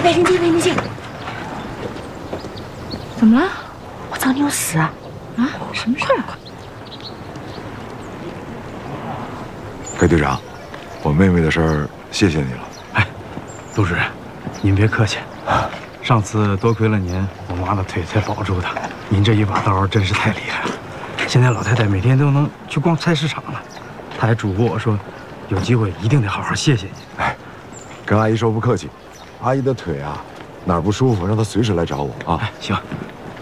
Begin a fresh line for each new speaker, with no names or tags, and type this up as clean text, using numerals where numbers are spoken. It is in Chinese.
别林静，
怎么了？
我找你有事啊！
啊，什么事儿？
裴队长，我妹妹的事儿，谢谢你了。
哎，杜主任，您别客气。上次多亏了您，我妈的腿才保住的。您这一把刀真是太厉害了。现在老太太每天都能去逛菜市场了。她还嘱咐我说，有机会一定得好好谢谢您。
哎，跟阿姨说不客气。阿姨的腿啊，哪儿不舒服，让她随时来找我啊。
哎，行，